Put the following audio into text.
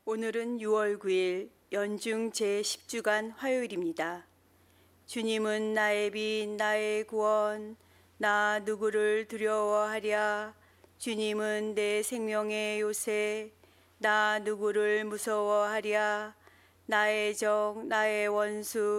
오늘은 6월 9일 연중 제10주간 화요일입니다. 주님은 나의 빛, 나의 구원, 나 누구를 두려워하랴. 주님은 내 생명의 요새, 나 누구를 무서워하랴. 나의 적, 나의 원수,